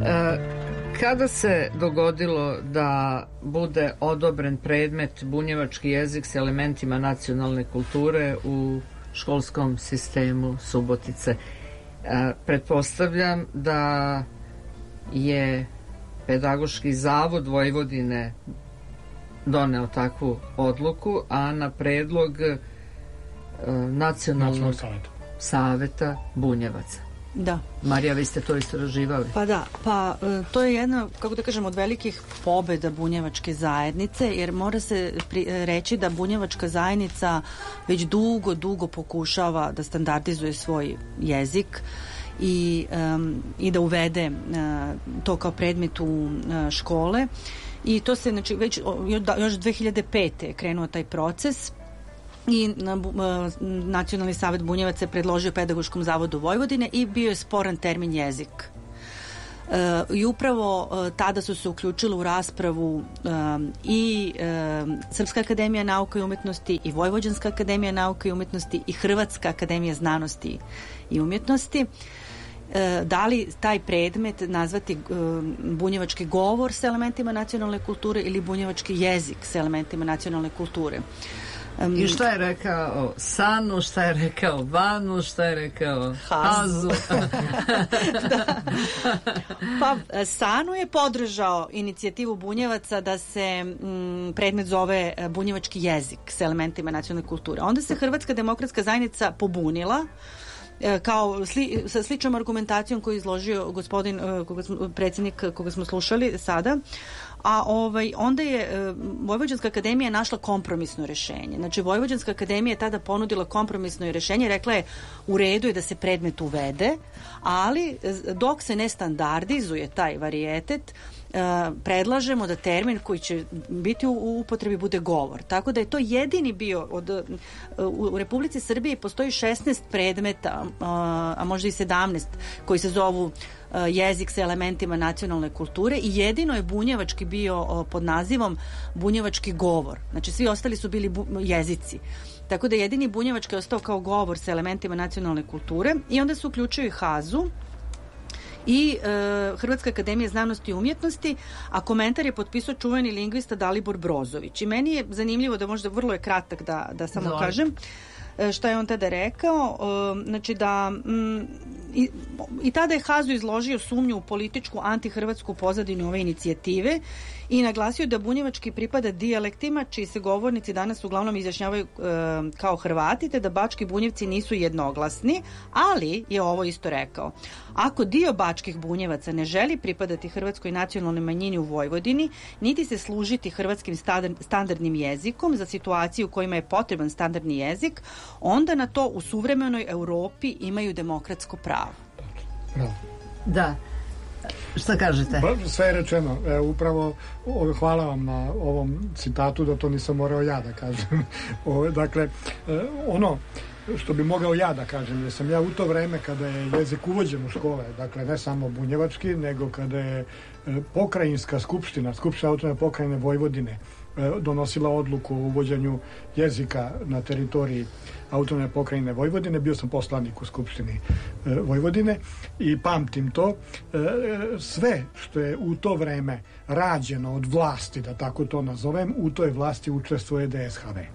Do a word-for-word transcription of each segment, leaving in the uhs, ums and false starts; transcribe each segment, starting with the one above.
Kada se dogodilo da bude odobren predmet bunjevački jezik s elementima nacionalne kulture u školskom sistemu Subotice? Pretpostavljam da je Pedagoški zavod Vojvodine doneo takvu odluku, a na predlog Nacionalnog saveta Bunjevaca. Da. Marija, vi ste to istraživali. Pa da, pa to je jedna, kako da kažem, od velikih pobeda bunjevačke zajednice, jer mora se pri, reći da bunjevačka zajednica već dugo, dugo pokušava da standardizuje svoj jezik i, um, i da uvede uh, to kao predmet u uh, škole. I to se, znači, već još dve hiljade pete je krenuo taj proces i na, Nacionalni savet Bunjevaca je predložio Pedagoškom zavodu Vojvodine i bio je sporan termin jezik. E, I upravo e, tada su se uključile u raspravu e, i e, Srpska akademija nauka i umetnosti i Vojvođanska akademija nauka i umetnosti i Hrvatska akademija znanosti i umjetnosti. E, da li taj predmet nazvati e, bunjevački govor sa elementima nacionalne kulture ili bunjevački jezik sa elementima nacionalne kulture. Um, I šta je rekao Sanu, šta je rekao Vanu, šta je rekao Hazu? Da. Pa Sanu je podržao inicijativu Bunjevaca da se m, predmet zove bunjevački jezik sa elementima nacionalne kulture. Onda se Hrvatska demokratska zajednica pobunila kao sli, sa sličnom argumentacijom koju je izložio gospodin koga smo, predsjednik koga smo slušali sada, a ovaj, onda je Vojvođanska akademija našla kompromisno rešenje. Znači Vojvođanska akademija je tada ponudila kompromisno rešenje, rekla je u redu je da se predmet uvede, ali dok se ne standardizuje taj varijetet, predlažemo da termin koji će biti u upotrebi bude govor. Tako da je to jedini bio od, u Republici Srbiji postoji šesnaest predmeta, a možda i sedamnaest koji se zovu jezik sa elementima nacionalne kulture i jedino je bunjevački bio pod nazivom bunjevački govor. Znači svi ostali su bili bu- jezici. Tako da jedini bunjevački je ostao kao govor sa elementima nacionalne kulture i onda se uključio i Hazu i e, Hrvatska akademija znanosti i umjetnosti, a komentar je potpisao čuveni lingvista Dalibor Brozović. I meni je zanimljivo da možda vrlo je kratak da, da samo Zor. kažem šta je on tada rekao, znači da m, i, i tada je Hazu izložio sumnju u političku antihrvatsku pozadinu ove inicijative i naglasio da bunjevački pripada dijalektima čiji se govornici danas uglavnom izjašnjavaju e, kao Hrvati, te da bački bunjevci nisu jednoglasni, ali je ovo isto rekao. Ako dio bačkih bunjevaca ne želi pripadati hrvatskoj nacionalnoj manjini u Vojvodini, niti se služiti hrvatskim standardnim jezikom za situaciju u kojima je potreban standardni jezik, onda na to u suvremenoj Europi imaju demokratsko pravo. Bravo. Da. Šta kažete? Ba, sve je rečeno. E, upravo o, hvala vam na ovom citatu, da to nisam morao ja da kažem. o, dakle, e, ono što bi mogao ja da kažem, jer sam ja u to vreme kada je jezik uvođen u škole, dakle ne samo bunjevački, nego kada je e, pokrajinska skupština, skupština autonomne pokrajine Vojvodine e, donosila odluku o uvođenju jezika na teritoriji autonomne pokrajine Vojvodine, bio sam poslanik u skupštini e, Vojvodine i pamtim to. E, sve što je u to vreme rađeno od vlasti, da tako to nazovem, u toj vlasti učestvuje D S H V.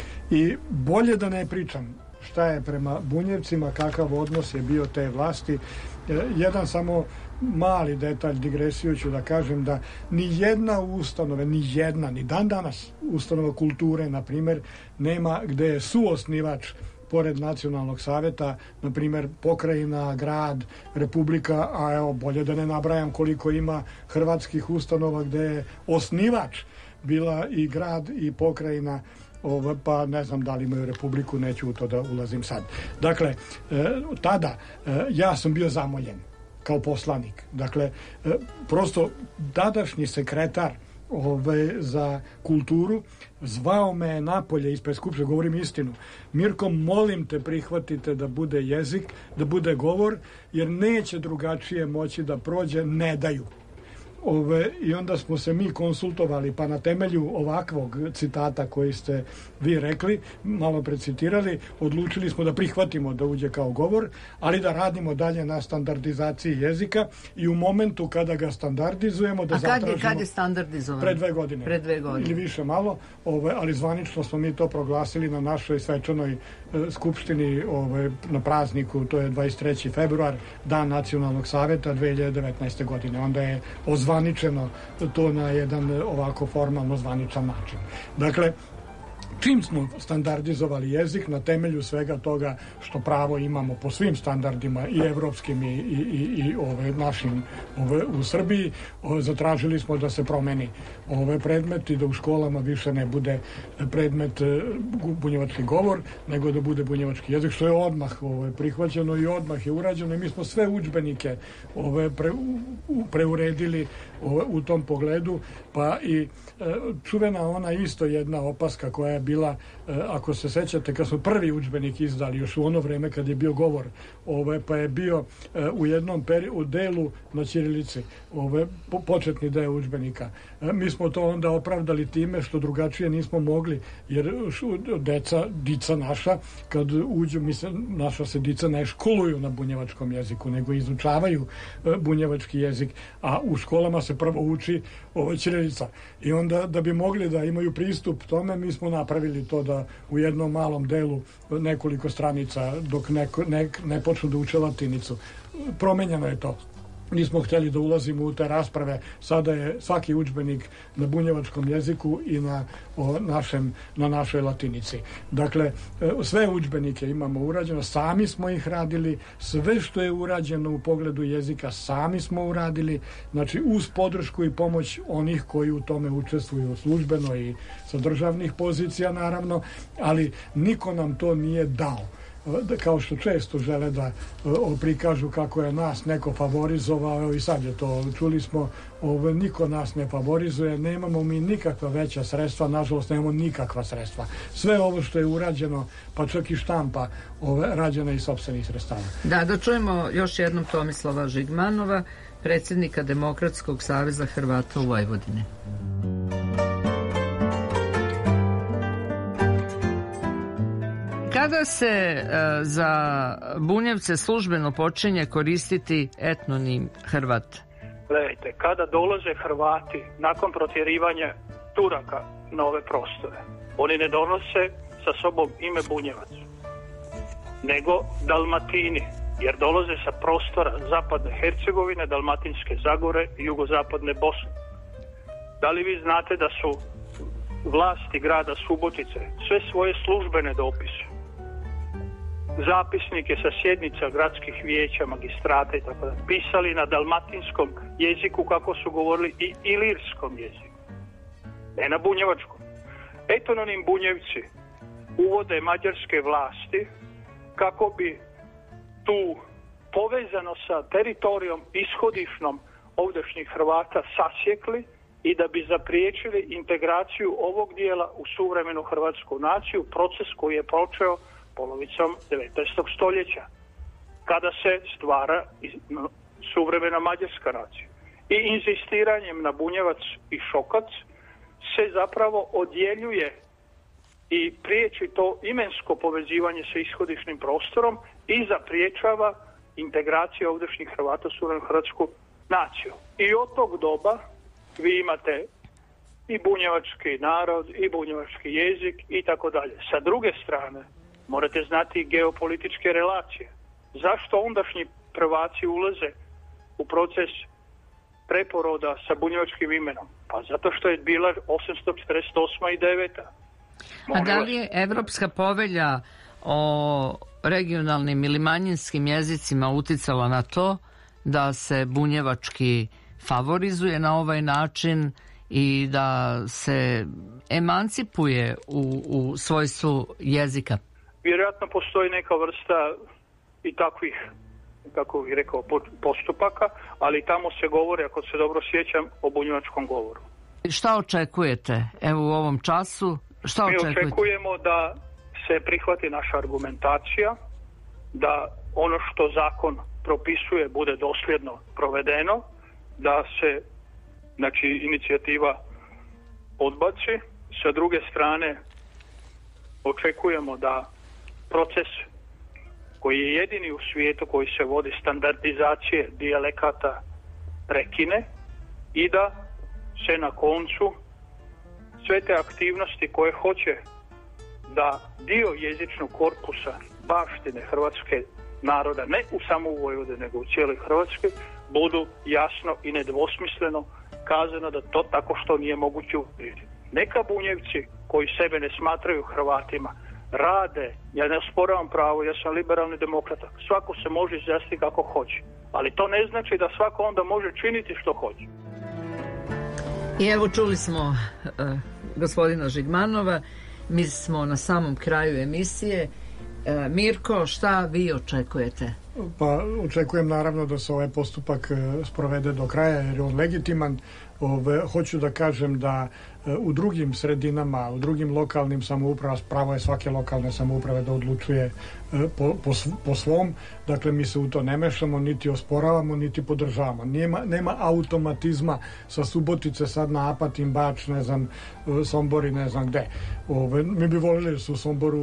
I bolje da ne pričam šta je prema Bunjevcima, kakav odnos je bio te vlasti. E, jedan samo mali detalj, digresiju ću da kažem da ni jedna ustanove, ni jedna, ni dan danas ustanova kulture, na primjer, nema gde je suosnivač pored Nacionalnog saveta, na primjer, pokrajina, grad, republika, a evo, bolje da ne nabrajam koliko ima hrvatskih ustanova gde je osnivač bila i grad i pokrajina, Ovo, pa ne znam da li imaju republiku, neću u to da ulazim sad. Dakle, e, tada e, ja sam bio zamoljen kao poslanik. Dakle, e, prosto tadašnji sekretar ove, za kulturu zvao me napolje ispred skupštine, govorim istinu. Mirko, molim te, prihvatite da bude jezik, da bude govor, jer neće drugačije moći da prođe, ne daju. ove, i onda smo se mi konsultovali, pa na temelju ovakvog citata koji ste vi rekli, malo precitirali, odlučili smo da prihvatimo da uđe kao govor, ali da radimo dalje na standardizaciji jezika i u momentu kada ga standardizujemo da zatražimo... A kad je, kad je standardizovan? Pre dve godine. Pre dve godine. Ili više malo, ove, ali zvanično smo mi to proglasili na našoj svečanoj e, skupštini ove, na prazniku, to je dvadeset treći februar, Dan Nacionalnog saveta dve hiljade devetnaeste. godine. Onda je ozvaničeno to na jedan ovako formalno zvaničan način. Dakle, čim smo standardizovali jezik na temelju svega toga što pravo imamo po svim standardima i evropskim i, i, i, i ove našim ove, u Srbiji, ove, zatražili smo da se promeni ove predmeti, da u školama više ne bude predmet bunjevački govor, nego da bude bunjevački jezik, što je odmah ove, prihvaćeno i odmah je urađeno i mi smo sve udžbenike ove, pre, u, preuredili ove, u tom pogledu, pa i e, čuvena ona isto jedna opaska koja je bila, ako se sećate, kad smo prvi udžbenik izdali, još u ono vreme kad je bio govor, ove, pa je bio u jednom periodu delu na ćirilici, ove, početni deo udžbenika. Mi smo to onda opravdali time što drugačije nismo mogli, jer deca, dica naša, kad uđu, mi se, naša se dica ne školuju na bunjevačkom jeziku, nego izučavaju bunjevački jezik, a u školama se prvo uči ova ćirilica. I onda da bi mogli da imaju pristup tome, mi smo napravili to da u jednom malom delu nekoliko stranica dok ne, ne, ne počnu da uče latinicu. Promenjeno je to. Nismo htjeli da ulazimo u te rasprave. Sada je svaki udžbenik na bunjevačkom jeziku i na, o, našem, na našoj latinici. Dakle, sve udžbenike imamo urađeno, sami smo ih radili, sve što je urađeno u pogledu jezika sami smo uradili, znači uz podršku i pomoć onih koji u tome učestvuju službeno i sa državnih pozicija naravno, ali niko nam to nije dao. Kao što često žele da o, prikažu kako je nas neko favorizovao i sad je to, čuli smo, ove, niko nas ne favorizuje, nemamo mi nikakva veća sredstva, nažalost nemamo nikakva sredstva. Sve ovo što je urađeno, pa čak i štampa, ove, rađena iz sopstvenih sredstava. Da, da čujemo još jednom Tomislava Žigmanova, predsjednika Demokratskog saveza Hrvata u Vojvodini. Kada se e, za Bunjevce službeno počinje koristiti etnonim Hrvat? Gledajte, kada dolaze Hrvati nakon protjerivanja Turaka na ove prostore, oni ne donose sa sobom ime Bunjevac, nego Dalmatini, jer dolaze sa prostora zapadne Hercegovine, Dalmatinske Zagore i jugozapadne Bosne. Da li vi znate da su vlasti grada Subotice sve svoje službene dopise, zapisnike sa sjednica gradskih vijeća, magistrata i tako da, pisali na dalmatinskom jeziku kako su govorili i ilirskom jeziku, ne na bunjevačkom. Etnonim Bunjevci uvode mađarske vlasti kako bi tu povezano sa teritorijom ishodišnom ovdašnjih Hrvata sasjekli i da bi zapriječili integraciju ovog dijela u suvremenu hrvatsku naciju, proces koji je počeo polovicom devetnaestog stoljeća, kada se stvara suvremena mađarska nacija. I inzistiranjem na Bunjevac i Šokac se zapravo odjeljuje i priječi to imensko povezivanje sa ishodišnim prostorom i zapriječava integracija ovdašnjih Hrvata u suvremenu hrvatsku naciju. I od tog doba vi imate i bunjevački narod, i bunjevački jezik i tako dalje. Sa druge strane, morate znati geopolitičke relacije. Zašto ondašnji prvaci ulaze u proces preporoda sa bunjevačkim imenom? Pa zato što je bila osamsto četrdeset osma i deveta. A da li je Evropska povelja o regionalnim ili manjinskim jezicima uticala na to da se bunjevački favorizuje na ovaj način i da se emancipuje u, u svojstvu jezika? Vjerojatno postoji neka vrsta i takvih, kako bih rekao, postupaka, ali tamo se govori, ako se dobro sjećam, o bunjevačkom govoru. Šta očekujete, evo u ovom času? Šta Mi očekujete? očekujemo da se prihvati naša argumentacija, da ono što zakon propisuje bude dosljedno provedeno, da se znači inicijativa odbaci. Sa druge strane očekujemo da proces koji je jedini u svijetu koji se vodi standardizacije dijalekata prekine i da se na koncu sve te aktivnosti koje hoće da dio jezičnog korpusa baštine hrvatske naroda, ne u samo u Vojvodini, nego u cijeloj Hrvatskoj, budu jasno i nedvosmisleno kazano da to tako što nije moguće učiniti. Neka Bunjevci koji sebe ne smatraju Hrvatima rade, ja ne osporavam pravo, ja sam liberalni demokrata, svako se može izjasniti kako hoće, ali to ne znači da svako onda može činiti što hoće. I evo čuli smo uh, gospodina Žigmanova, mi smo na samom kraju emisije. uh, Mirko, šta vi očekujete? Pa očekujem naravno da se ovaj postupak uh, sprovede do kraja jer je on legitiman. Ove, hoću da kažem da e, u drugim sredinama, u drugim lokalnim samoupravama, pravo je svake lokalne samouprave da odlučuje e, po, po, po svom, dakle mi se u to ne mešamo, niti osporavamo, niti podržavamo. Nema, nema automatizma sa Subotice sad na Apatin, Bač, ne znam, Sombor i ne znam gde. Ove, mi bi voljeli da su u Somboru